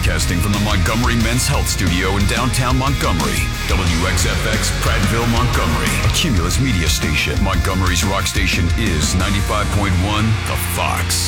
Broadcasting from the Montgomery Men's Health Studio in downtown Montgomery. WXFX, Prattville, Montgomery. A Cumulus media station. Montgomery's rock station is 95.1 The Fox.